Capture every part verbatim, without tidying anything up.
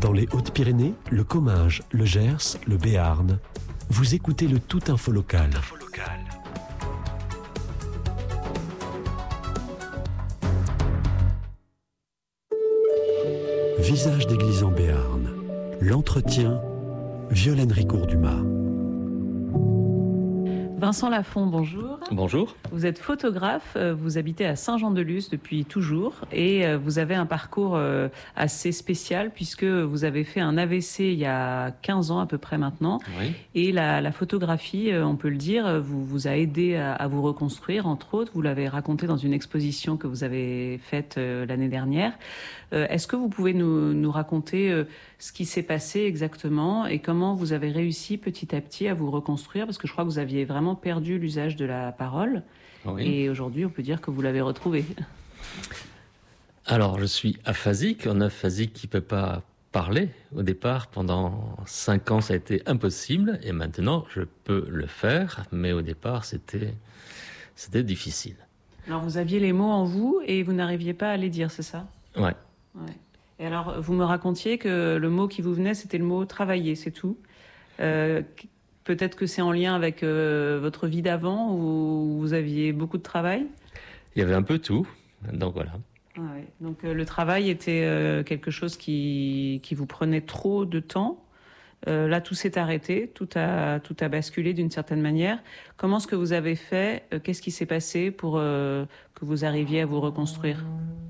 Dans les Hautes-Pyrénées, le Comminges, le Gers, le Béarn, vous écoutez le Tout Info Local. Info local. Visage d'église en Béarn. L'entretien, Violaine Ricourt-Dumas. Vincent Lafont, bonjour. Bonjour. Vous êtes photographe, vous habitez à Saint-Jean-de-Luz depuis toujours et vous avez un parcours assez spécial puisque vous avez fait un A V C il y a quinze ans à peu près maintenant. Oui. Et la, la photographie, on peut le dire, vous, vous a aidé à, à vous reconstruire, entre autres. Vous l'avez raconté dans une exposition que vous avez faite l'année dernière. Est-ce que vous pouvez nous, nous raconter ce qui s'est passé exactement et comment vous avez réussi petit à petit à vous reconstruire? Parce que je crois que vous aviez vraiment perdu l'usage de la parole. Oui. Et aujourd'hui, on peut dire que vous l'avez retrouvé. Alors, je suis aphasique. Un aphasique qui ne peut pas parler. Au départ, pendant cinq ans, ça a été impossible. Et maintenant, je peux le faire. Mais au départ, c'était, c'était difficile. Alors, vous aviez les mots en vous et vous n'arriviez pas à les dire, c'est ça? Oui. Ouais. Et alors, vous me racontiez que le mot qui vous venait, c'était le mot « travailler », c'est tout. Euh, peut-être que c'est en lien avec euh, votre vie d'avant, où vous aviez beaucoup de travail? Il y avait un peu tout, donc voilà. Ouais. Donc euh, le travail était euh, quelque chose qui, qui vous prenait trop de temps. Euh, là, tout s'est arrêté, tout a, tout a basculé d'une certaine manière. Comment est-ce que vous avez fait? euh, Qu'est-ce qui s'est passé pour euh, que vous arriviez à vous reconstruire?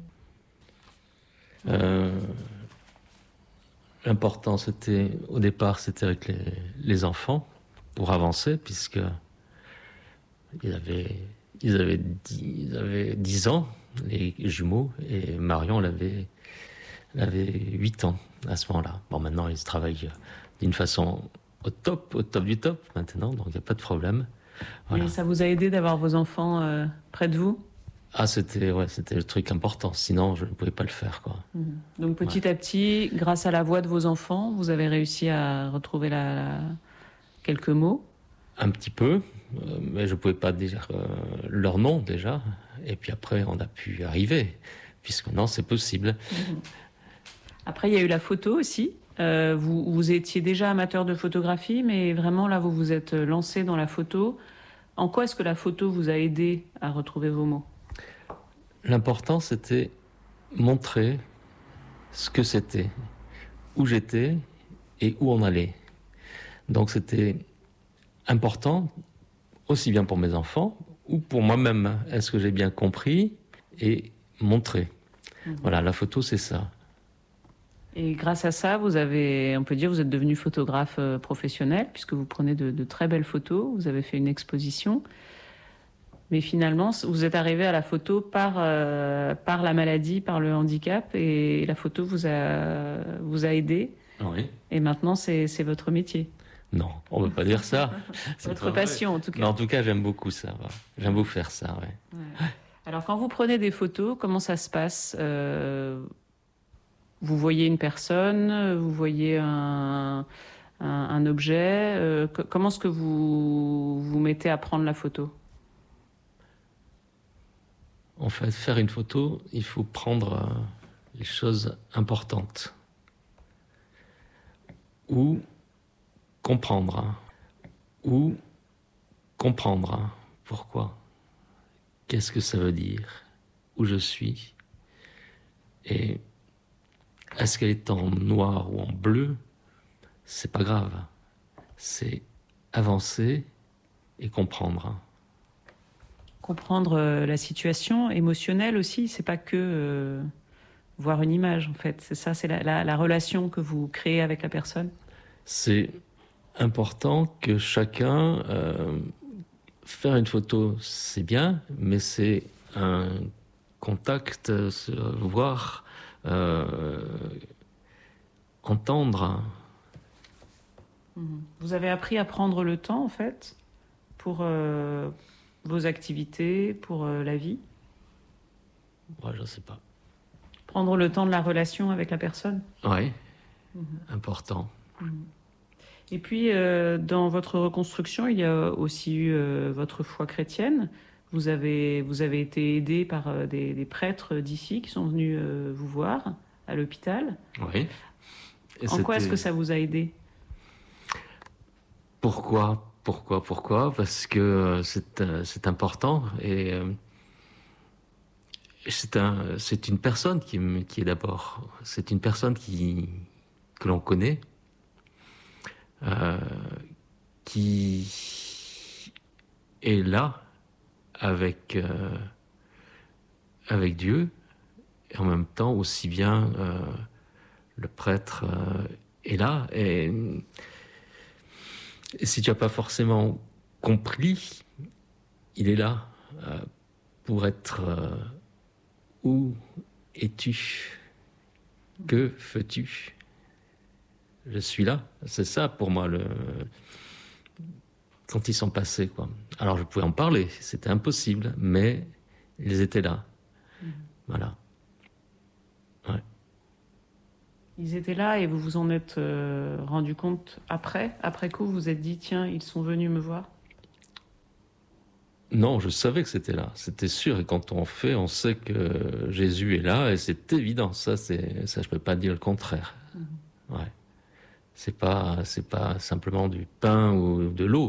Euh, l'important, c'était, au départ, c'était avec les, les enfants, pour avancer, puisque ils avaient, ils avaient, dix, ils avaient dix ans, les jumeaux, et Marion, elle avait, elle avait huit ans à ce moment-là. Bon, maintenant, ils travaillent d'une façon au top, au top du top, maintenant, donc il n'y a pas de problème. Voilà. Et ça vous a aidé d'avoir vos enfants euh, près de vous? Ah, c'était, ouais, c'était le truc important. Sinon, je ne pouvais pas le faire, quoi. Mmh. Donc, petit ouais. à petit, grâce à la voix de vos enfants, vous avez réussi à retrouver la, la... quelques mots? Un petit peu, euh, mais je ne pouvais pas dire euh, leur nom, déjà. Et puis après, on a pu arriver, puisque non, c'est possible. Mmh. Après, il y a eu la photo aussi. Euh, vous, vous étiez déjà amateur de photographie, mais vraiment, là, vous vous êtes lancé dans la photo. En quoi est-ce que la photo vous a aidé à retrouver vos mots? L'important, c'était montrer ce que c'était, où j'étais et où on allait. Donc c'était important, aussi bien pour mes enfants ou pour moi-même. Est-ce que j'ai bien compris et montrer. Mmh. Voilà, la photo, c'est ça. Et grâce à ça, vous avez, on peut dire, vous êtes devenu photographe professionnel puisque vous prenez de, de très belles photos. Vous avez fait une exposition. Mais finalement, vous êtes arrivé à la photo par, euh, par la maladie, par le handicap, et la photo vous a, vous a aidé. Oui. Et maintenant, c'est, c'est votre métier. Non, on ne peut pas dire ça. C'est votre passion, vrai. En tout cas. Mais en tout cas, j'aime beaucoup ça. Ouais. J'aime beaucoup faire ça. Ouais. Ouais. Alors, quand vous prenez des photos, comment ça se passe? euh, Vous voyez une personne, vous voyez un, un, un objet. Euh, comment est-ce que vous vous mettez à prendre la photo? En fait, faire une photo, il faut prendre euh, les choses importantes. Ou comprendre. Ou comprendre. Pourquoi? Qu'est-ce que ça veut dire? Où je suis? Et est-ce qu'elle est en noir ou en bleu? C'est pas grave. C'est avancer et comprendre. Comprendre la situation émotionnelle aussi, c'est pas que euh, voir une image en fait, c'est ça, c'est la, la, la relation que vous créez avec la personne. C'est important que chacun, euh, faire une photo c'est bien, mais c'est un contact, se voir, euh, entendre. Vous avez appris à prendre le temps en fait pour... Euh, vos activités, pour euh, la vie? Ouais, je ne sais pas. Prendre le temps de la relation avec la personne? Oui, mmh. Important. Mmh. Et puis, euh, dans votre reconstruction, il y a aussi eu euh, votre foi chrétienne. Vous avez, vous avez été aidé par euh, des, des prêtres d'ici qui sont venus euh, vous voir à l'hôpital. Oui. Et en quoi est-ce c'était- que ça vous a aidé? Pourquoi? Pourquoi? Pourquoi? Parce que c'est, euh, c'est important et euh, c'est un, c'est une personne qui, me- qui est d'abord, c'est une personne qui, que l'on connaît, euh, qui est là avec, euh, avec Dieu, et en même temps aussi bien euh, le prêtre euh, est là. Et, et si tu n'as pas forcément compris, il est là euh, pour être euh, où es-tu? Que fais-tu? Je suis là. C'est ça pour moi le quand ils sont passés, quoi. Alors je pouvais en parler, c'était impossible, mais ils étaient là. Mhm. Voilà. Ouais. Ils étaient là et vous vous en êtes euh, rendu compte après? Après coup, vous vous êtes dit, tiens, ils sont venus me voir? Non, je savais que c'était là, c'était sûr. Et quand on fait, on sait que Jésus est là, et c'est évident. Ça, c'est ça, je peux pas dire le contraire. Mhm. Ouais. C'est pas, c'est pas simplement du pain ou de l'eau.